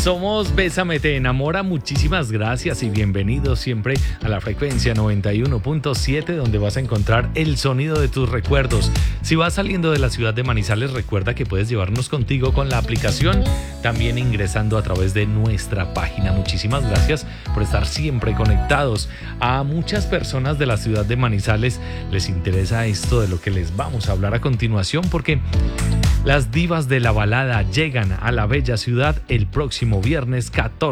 Somos Bésame Te Enamora, muchísimas gracias y bienvenidos siempre a la frecuencia 91.7, donde vas a encontrar el sonido de tus recuerdos. Si vas saliendo de la ciudad de Manizales, recuerda que puedes llevarnos contigo con la aplicación, también ingresando a través de nuestra página. Muchísimas gracias por estar siempre conectados. A muchas personas de la ciudad de Manizales les interesa esto de lo que les vamos a hablar a continuación, porque las divas de la balada llegan a la bella ciudad el próximo viernes 14